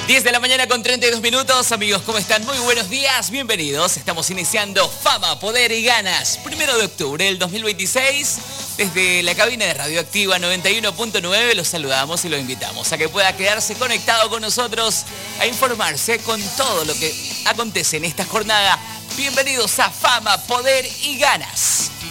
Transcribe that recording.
10 de la mañana con 32 minutos. Amigos, ¿cómo están? Muy buenos días, bienvenidos. Estamos iniciando Fama, Poder y Ganas. 1 de octubre del 2026. Desde la cabina de Radioactiva 91.9 los saludamos y los invitamos a que pueda quedarse conectado con nosotros a informarse con todo lo que acontece en esta jornada. Bienvenidos a Fama, Poder y Ganas.